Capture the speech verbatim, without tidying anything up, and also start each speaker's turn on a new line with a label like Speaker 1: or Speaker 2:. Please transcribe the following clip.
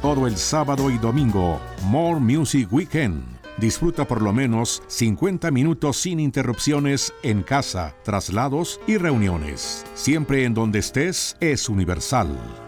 Speaker 1: todo el sábado y domingo. More Music Weekend. Disfruta por lo menos cincuenta minutos sin interrupciones en casa, traslados y reuniones. Siempre en donde estés es Universal.